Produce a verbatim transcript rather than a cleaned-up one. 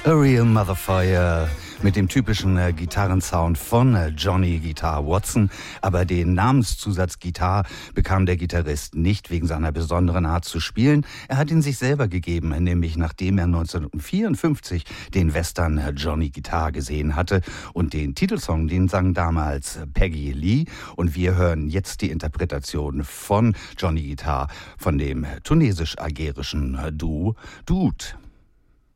A Real Motherfire mit dem typischen äh, Gitarrensound von äh, Johnny Guitar Watson. Aber den Namenszusatz Guitar bekam der Gitarrist nicht wegen seiner besonderen Art zu spielen. Er hat ihn sich selber gegeben, nämlich nachdem er neunzehnhundertvierundfünfzig den Western äh, Johnny Guitar gesehen hatte. Und den Titelsong, den sang damals äh, Peggy Lee. Und wir hören jetzt die Interpretation von Johnny Guitar von dem äh, tunesisch-algerischen äh, Duo Dude.